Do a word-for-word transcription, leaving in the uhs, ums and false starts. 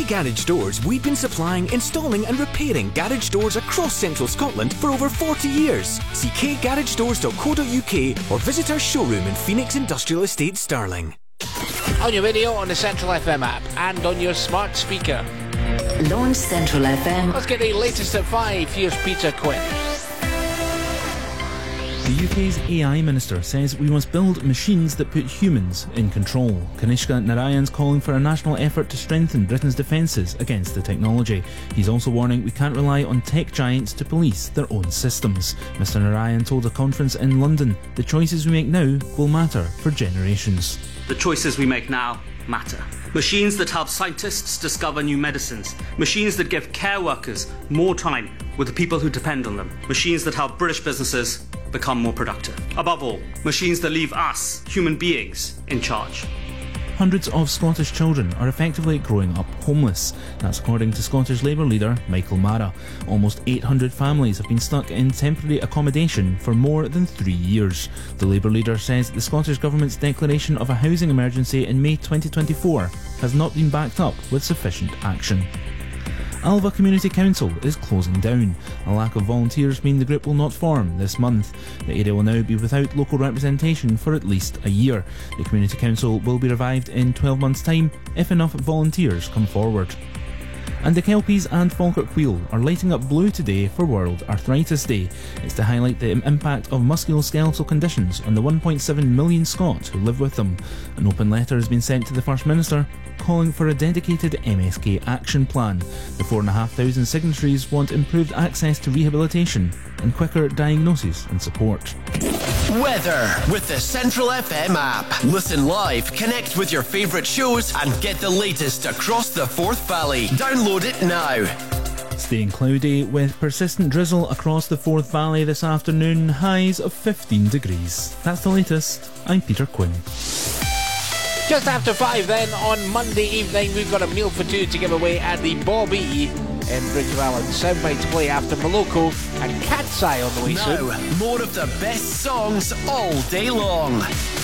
Garage Doors, we've been supplying, installing and repairing garage doors across central Scotland for over forty years. See k garage doors dot co dot u k or visit our showroom in Phoenix Industrial Estate, Stirling. On your radio, on the Central F M app and on your smart speaker. Launch Central F M. Let's get the latest at five. Here's Peter Quinn. The U K's A I Minister says we must build machines that put humans in control. Kanishka Narayan's calling for a national effort to strengthen Britain's defences against the technology. He's also warning we can't rely on tech giants to police their own systems. Mr Narayan told a conference in London, the choices we make now will matter for generations. The choices we make now matter. Machines that help scientists discover new medicines. Machines that give care workers more time with the people who depend on them. Machines that help British businesses become more productive. Above all, machines that leave us, human beings, in charge. Hundreds of Scottish children are effectively growing up homeless. That's according to Scottish Labour leader Michael Mara. Almost eight hundred families have been stuck in temporary accommodation for more than three years. The Labour leader says the Scottish Government's declaration of a housing emergency in May twenty twenty-four has not been backed up with sufficient action. Alva Community Council is closing down. A lack of volunteers mean the group will not form this month. The area will now be without local representation for at least a year. The Community Council will be revived in twelve months' time if enough volunteers come forward. And the Kelpies and Falkirk Wheel are lighting up blue today for World Arthritis Day. It's to highlight the impact of musculoskeletal conditions on the one point seven million Scots who live with them. An open letter has been sent to the First Minister calling for a dedicated M S K action plan. The four and a half thousand signatories want improved access to rehabilitation and quicker diagnosis and support. Weather with the Central F M app. Listen live, connect with your favourite shows and get the latest across the Forth Valley. Download it now. Staying cloudy with persistent drizzle across the Forth Valley this afternoon, highs of fifteen degrees. That's the latest. I'm Peter Quinn. Just after five then, on Monday evening, we've got a meal for two to give away at the Bobby in Bridgewell, and soundbite to play after Moloko and Cat's Eye on the way soon. Now, more of the best songs all day long.